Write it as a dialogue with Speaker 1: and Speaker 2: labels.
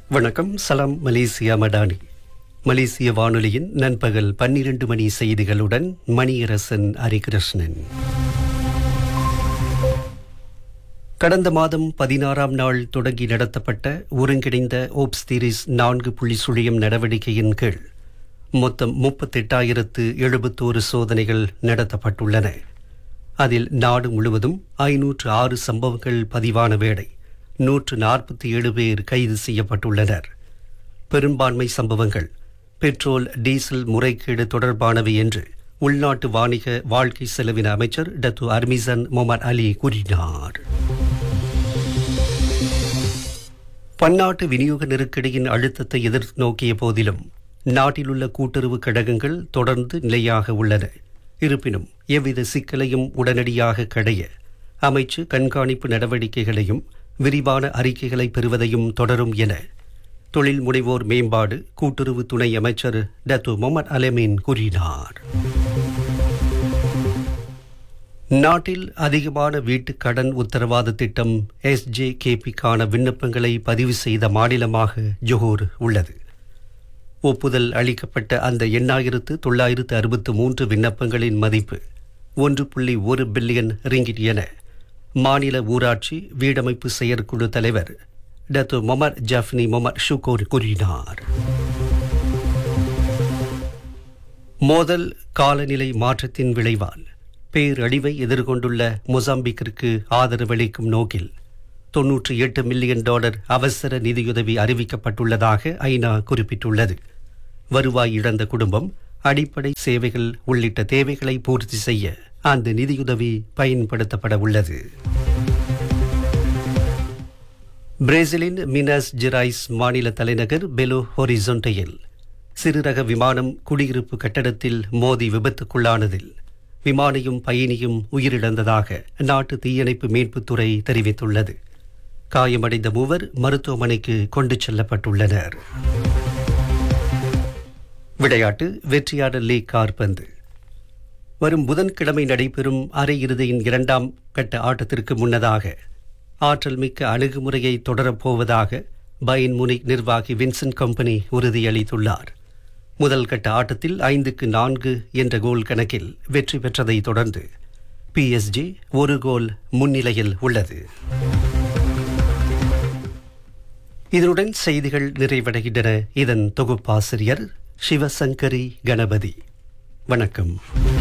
Speaker 1: வணக்கம். சலாம் மலேசியா மடானி. மலேசிய வானொலியின் நண்பகல் 12 மணி செய்திகளுடன் மணியரசன் ஹரிகிருஷ்ணன். கடந்த மாதம் 16ஆம் நாள் தொடங்கி நடத்தப்பட்ட ஒருங்கிணைந்த ஓப்ஸ்திரிஸ் 4.0 நடவடிக்கையின் கீழ் மொத்தம் 38,071 சோதனைகள் நடத்தப்பட்டுள்ளன. அதில் நாடு முழுவதும் 506 சம்பவங்கள் பதிவான வேளை 147 பேர் கைது செய்யப்பட்டுள்ளனர். பெரும்பான்மை சம்பவங்கள் பெட்ரோல் டீசல் முறைகேடு தொடர்பானவை என்று உள்நாட்டு வாணிக வாழ்க்கை செலவின அமைச்சர் டத்து அர்மிசன் மொமர் அலி கூறினார். பன்னாட்டு விநியோக நெருக்கடியின் அழுத்தத்தை எதிர்நோக்கிய போதிலும் நாட்டிலுள்ள கூட்டுறவு கழகங்கள் தொடர்ந்து நிலையாக உள்ளன. இருப்பினும் எவ்வித சிக்கலையும் உடனடியாக கடைய அமைச்சு கண்காணிப்பு நடவடிக்கைகளையும் விரிவான அறிக்கைகளை பெறுவதையும் தொடரும் என தொழில் முனைவோர் மேம்பாடு கூட்டுறவு துணை அமைச்சர் டத்து மொமட் அலமீன் கூறினார். நாட்டில் அதிகமான வீட்டுக் கடன் உத்தரவாத திட்டம் SJKPக்கான விண்ணப்பங்களை பதிவு செய்த மாநிலமாக ஜொஹூர் உள்ளது. ஒப்புதல் அளிக்கப்பட்ட அந்த 8,963 விண்ணப்பங்களின் மதிப்பு 1.1 பில்லியன் ரிங்கிட் என மாநில ஊராட்சி வீடமைப்பு செயற்குழு தலைவர் டத்து மொமர் ஜாஃப்னி மொமர் ஷுகோர் கூறினார். மோதல் காலநிலை மாற்றத்தின் விளைவால் பேரழிவை எதிர்கொண்டுள்ள மொசாம்பிக்கிற்கு ஆதரவளிக்கும் நோக்கில் $98 மில்லியன் அவசர நிதியுதவி அறிவிக்கப்பட்டுள்ளதாக ஐநா குறிப்பிட்டுள்ளது. வருவாய் இழந்த குடும்பம், அடிப்படை சேவைகள் உள்ளிட்ட தேவைகளை பூர்த்தி செய்ய அந்த நிதியுதவி பயன்படுத்தப்பட உள்ளது. பிரேசிலின் மினாஸ் ஜெராய்ஸ் மாநில தலைநகர் பெலோ ஹொரிசோன்டையில் சிறுரக விமானம் குடியிருப்பு கட்டடத்தில் மோதி விபத்துக்குள்ளானதில் விமானியும் பயணியும் உயிரிழந்ததாக நாட்டு தீயணைப்பு மீட்புத்துறை தெரிவித்துள்ளது. காயமடைந்த 3 மருத்துவமனைக்கு கொண்டு செல்லப்பட்டுள்ளனர். விளையாட்டு. வெற்றியாளர் லீக் கால்பந்து. வரும் புதன்கிழமை நடைபெறும் அரையிறுதியின் 2ஆம் கட்ட ஆட்டத்திற்கு முன்னதாக ஆற்றல் மிக்க அணுகுமுறையை தொடரப்போவதாக பயர்ன் முனிக் நிர்வாகி வின்சென்ட் கம்பெனி உறுதியளித்துள்ளார். முதல் கட்ட ஆட்டத்தில் 5-4 என்ற கோல் கணக்கில் வெற்றி பெற்றதை தொடர்ந்து PSG 1 கோல் முன்னிலையில் உள்ளது. இதனுடன் செய்திகள் நிறைவடைகின்றன. இதன் தொகுப்பாசிரியர் சிவசங்கரி கணபதி. வணக்கம்.